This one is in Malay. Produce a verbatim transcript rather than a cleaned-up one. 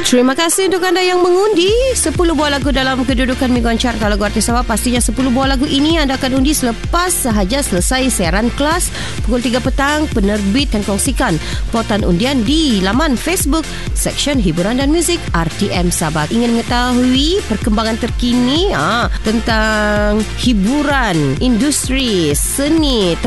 Terima kasih untuk anda yang mengundi sepuluh buah lagu dalam kedudukan mingguan carta lagu artis awal. Pastinya sepuluh buah lagu ini anda akan undi selepas sahaja selesai siaran kelas pukul tiga petang. Penerbit akan kongsikan pautan undian di laman Facebook Seksyen Hiburan dan Muzik R T M Sabah. Ingin mengetahui perkembangan terkini ah, tentang hiburan, industri, seni,